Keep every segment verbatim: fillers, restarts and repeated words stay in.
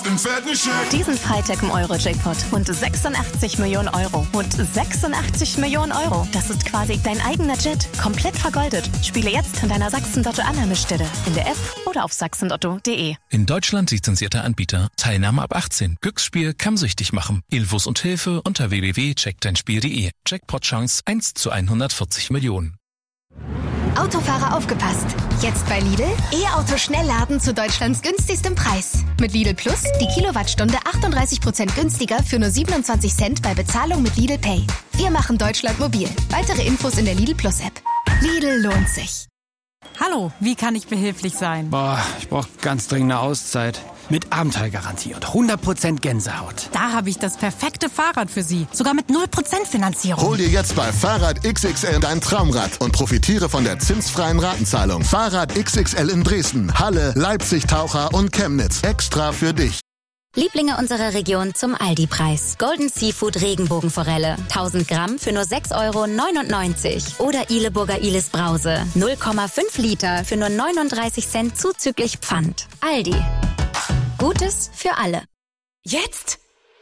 einen fetten Scheck. Diesen Freitag im Euro-Jackpot und sechsundachtzig Millionen Euro. Und sechsundachtzig Millionen Euro. Das ist quasi dein eigener Jet. Komplett vergoldet. Spiele jetzt an deiner Sachsen-Lotto-Annahmestelle. In der App oder auf sachsen lotto punkt de. In Deutschland lizenzierter Anbieter. Teilnahme ab achtzehn. Glücksspiel kann süchtig machen. Infos und Hilfe unter w w w punkt check dein spiel punkt de. Jackpot-Chance eins zu hundertvierzig Millionen. Autofahrer aufgepasst. Jetzt bei Lidl E-Auto-Schnellladen zu Deutschlands günstigstem Preis. Mit Lidl Plus die Kilowattstunde achtunddreißig Prozent günstiger für nur siebenundzwanzig Cent bei Bezahlung mit Lidl Pay. Wir machen Deutschland mobil. Weitere Infos in der Lidl Plus App. Lidl lohnt sich. Hallo, wie kann ich behilflich sein? Boah, ich brauche ganz dringend eine Auszeit. Mit Abenteuergarantie und hundert Prozent Gänsehaut. Da habe ich das perfekte Fahrrad für Sie. Sogar mit null Prozent Finanzierung. Hol dir jetzt bei Fahrrad X X L dein Traumrad und profitiere von der zinsfreien Ratenzahlung. Fahrrad X X L in Dresden, Halle, Leipzig, Taucher und Chemnitz. Extra für dich. Lieblinge unserer Region zum Aldi-Preis. Golden Seafood Regenbogenforelle. tausend Gramm für nur sechs Euro neunundneunzig. Oder Ileburger Ilis Brause. null Komma fünf Liter für nur neununddreißig Cent zuzüglich Pfand. Aldi. Gutes für alle. Jetzt?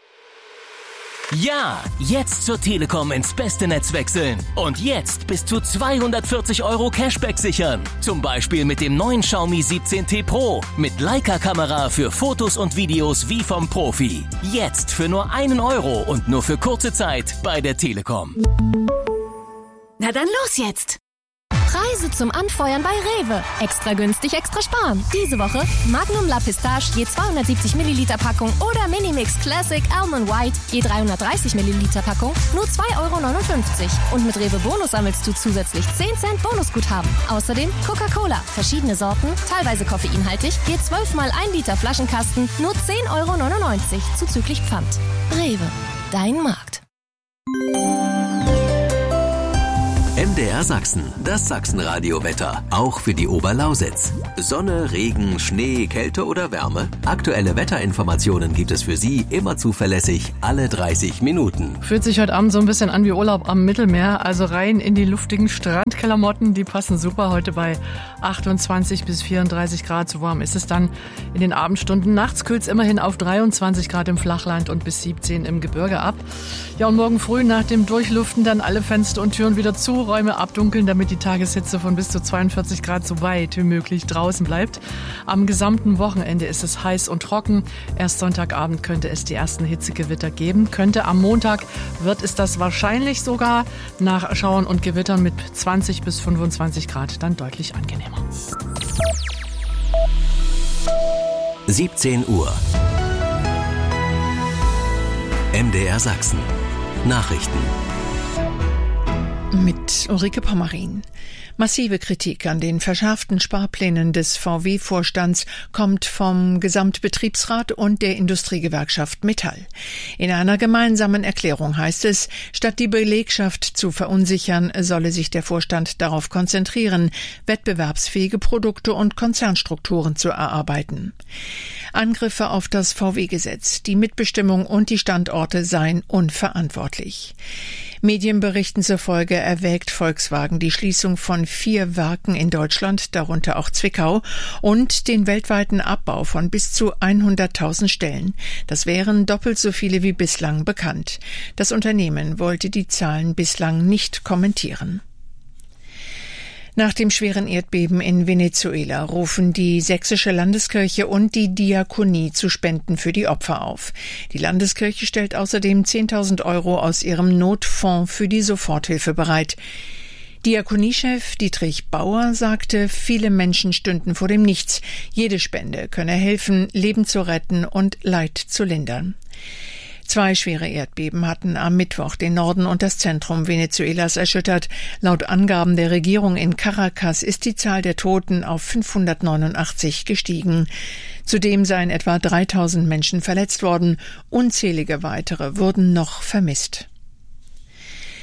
Ja, jetzt zur Telekom ins beste Netz wechseln. Und jetzt bis zu zweihundertvierzig Euro Cashback sichern. Zum Beispiel mit dem neuen Xiaomi siebzehn T Pro. Mit Leica-Kamera für Fotos und Videos wie vom Profi. Jetzt für nur einen Euro und nur für kurze Zeit bei der Telekom. Na dann los jetzt! Preise zum Anfeuern bei Rewe. Extra günstig, extra sparen. Diese Woche Magnum La Pistache je zweihundertsiebzig Milliliter Packung oder Minimix Classic Almond White je dreihundertdreißig Milliliter Packung nur zwei Euro neunundfünfzig. Und mit Rewe Bonus sammelst du zusätzlich zehn Cent Bonusguthaben. Außerdem Coca-Cola, verschiedene Sorten, teilweise koffeinhaltig, je zwölf mal ein Liter Flaschenkasten nur zehn Euro neunundneunzig zuzüglich Pfand. Rewe, dein Markt. M D R Sachsen, das Sachsenradio-Wetter, auch für die Oberlausitz. Sonne, Regen, Schnee, Kälte oder Wärme? Aktuelle Wetterinformationen gibt es für Sie immer zuverlässig, alle dreißig Minuten. Fühlt sich heute Abend so ein bisschen an wie Urlaub am Mittelmeer, also rein in die luftigen Strandklamotten, die passen super heute bei achtundzwanzig bis vierunddreißig Grad. So warm ist es dann in den Abendstunden. Nachts kühlt es immerhin auf dreiundzwanzig Grad im Flachland und bis siebzehn im Gebirge ab. Ja, und morgen früh nach dem Durchlüften dann alle Fenster und Türen wieder zu, Räume abdunkeln, damit die Tageshitze von bis zu zweiundvierzig Grad so weit wie möglich draußen bleibt. Am gesamten Wochenende ist es heiß und trocken. Erst Sonntagabend könnte es die ersten Hitzegewitter geben. Könnte am Montag wird es das wahrscheinlich sogar nach Schauern und Gewittern mit zwanzig bis fünfundzwanzig Grad dann deutlich angenehmer. siebzehn Uhr. M D R Sachsen. Nachrichten. Mit Ulrike Pommerin. Massive Kritik an den verschärften Sparplänen des V W-Vorstands kommt vom Gesamtbetriebsrat und der Industriegewerkschaft Metall. In einer gemeinsamen Erklärung heißt es, statt die Belegschaft zu verunsichern, solle sich der Vorstand darauf konzentrieren, wettbewerbsfähige Produkte und Konzernstrukturen zu erarbeiten. Angriffe auf das V W-Gesetz, die Mitbestimmung und die Standorte seien unverantwortlich. Medienberichten zufolge erwägt Volkswagen die Schließung von vier Werken in Deutschland, darunter auch Zwickau, und den weltweiten Abbau von bis zu hunderttausend Stellen. Das wären doppelt so viele wie bislang bekannt. Das Unternehmen wollte die Zahlen bislang nicht kommentieren. Nach dem schweren Erdbeben in Venezuela rufen die Sächsische Landeskirche und die Diakonie zu Spenden für die Opfer auf. Die Landeskirche stellt außerdem zehntausend Euro aus ihrem Notfonds für die Soforthilfe bereit. Diakoniechef Dietrich Bauer sagte, viele Menschen stünden vor dem Nichts. Jede Spende könne helfen, Leben zu retten und Leid zu lindern. Zwei schwere Erdbeben hatten am Mittwoch den Norden und das Zentrum Venezuelas erschüttert. Laut Angaben der Regierung in Caracas ist die Zahl der Toten auf fünfhundertneunundachtzig gestiegen. Zudem seien etwa dreitausend Menschen verletzt worden. Unzählige weitere wurden noch vermisst.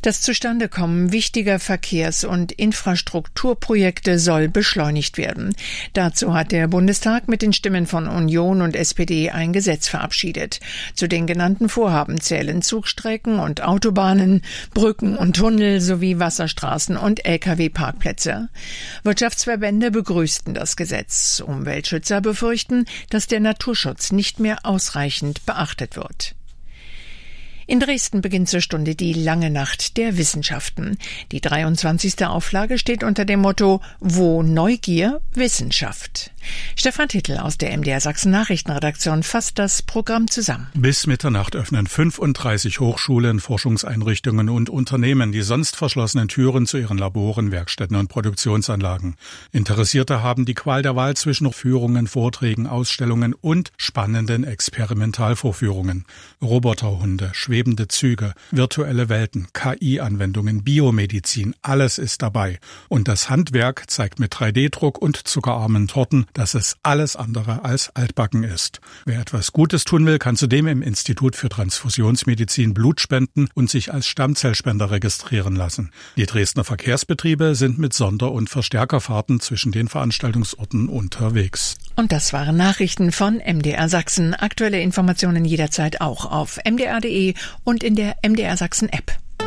Das Zustandekommen wichtiger Verkehrs- und Infrastrukturprojekte soll beschleunigt werden. Dazu hat der Bundestag mit den Stimmen von Union und S P D ein Gesetz verabschiedet. Zu den genannten Vorhaben zählen Zugstrecken und Autobahnen, Brücken und Tunnel sowie Wasserstraßen und L K W-Parkplätze. Wirtschaftsverbände begrüßten das Gesetz. Umweltschützer befürchten, dass der Naturschutz nicht mehr ausreichend beachtet wird. In Dresden beginnt zur Stunde die Lange Nacht der Wissenschaften. Die dreiundzwanzigste Auflage steht unter dem Motto Wo Neugier, Wissenschaft. Stefan Tittel aus der M D R Sachsen Nachrichtenredaktion fasst das Programm zusammen. Bis Mitternacht öffnen fünfunddreißig Hochschulen, Forschungseinrichtungen und Unternehmen die sonst verschlossenen Türen zu ihren Laboren, Werkstätten und Produktionsanlagen. Interessierte haben die Qual der Wahl zwischen Führungen, Vorträgen, Ausstellungen und spannenden Experimentalvorführungen. Roboterhunde, schwebende Züge, virtuelle Welten, K I-Anwendungen, Biomedizin, alles ist dabei. Und das Handwerk zeigt mit drei D Druck und zuckerarmen Torten, dass es alles andere als altbacken ist. Wer etwas Gutes tun will, kann zudem im Institut für Transfusionsmedizin Blut spenden und sich als Stammzellspender registrieren lassen. Die Dresdner Verkehrsbetriebe sind mit Sonder- und Verstärkerfahrten zwischen den Veranstaltungsorten unterwegs. Und das waren Nachrichten von M D R Sachsen. Aktuelle Informationen jederzeit auch auf m d r punkt d e und in der M D R Sachsen App.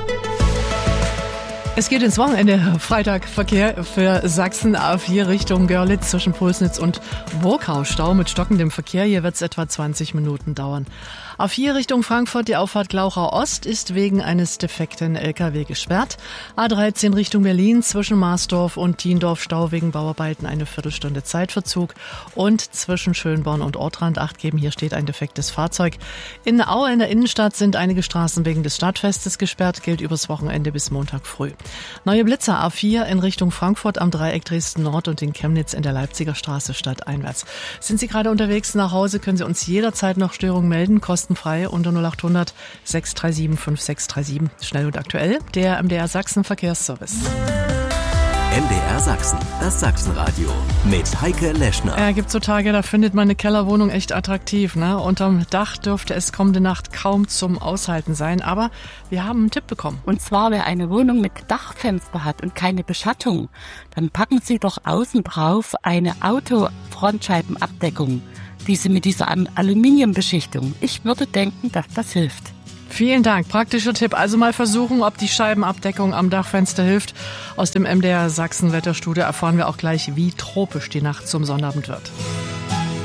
Es geht ins Wochenende. Freitagverkehr für Sachsen A vier Richtung Görlitz zwischen Pulsnitz und Burgau. Stau mit stockendem Verkehr. Hier wird es etwa zwanzig Minuten dauern. A vier Richtung Frankfurt, die Auffahrt Glauchau Ost ist wegen eines defekten L K W gesperrt. A dreizehn Richtung Berlin zwischen Marsdorf und Tiendorf Stau wegen Bauarbeiten eine Viertelstunde Zeitverzug. Und zwischen Schönborn und Ortrand acht geben, hier steht ein defektes Fahrzeug. In Aue in der Innenstadt sind einige Straßen wegen des Stadtfestes gesperrt, gilt übers Wochenende bis Montag früh. Neue Blitzer A vier in Richtung Frankfurt am Dreieck Dresden Nord und in Chemnitz in der Leipziger Straße stadteinwärts. Sind Sie gerade unterwegs nach Hause, können Sie uns jederzeit noch Störungen melden, kostenfrei unter null acht hundert sechs drei sieben fünf sechs drei sieben. Schnell und aktuell, der M D R Sachsen Verkehrsservice. M D R Sachsen, das Sachsenradio mit Heike Leschner. Ja, gibt so Tage, da findet man eine Kellerwohnung echt attraktiv, ne? Unterm Dach dürfte es kommende Nacht kaum zum Aushalten sein, aber wir haben einen Tipp bekommen. Und zwar, wer eine Wohnung mit Dachfenster hat und keine Beschattung, dann packen Sie doch außen drauf eine Autofrontscheibenabdeckung, diese mit dieser Aluminiumbeschichtung. Ich würde denken, dass das hilft. Vielen Dank. Praktischer Tipp. Also mal versuchen, ob die Scheibenabdeckung am Dachfenster hilft. Aus dem M D R Sachsen Wetterstudio erfahren wir auch gleich, wie tropisch die Nacht zum Sonnabend wird.